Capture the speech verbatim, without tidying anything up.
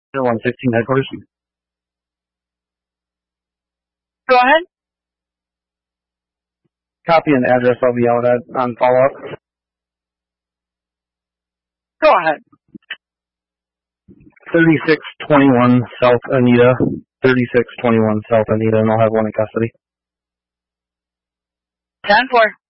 one sixteen headquarters. Go ahead. Copy and address I'll be out at on follow-up. Go ahead. thirty-six twenty-one South Anita. thirty-six twenty-one South Anita, and I'll have one in custody. ten four.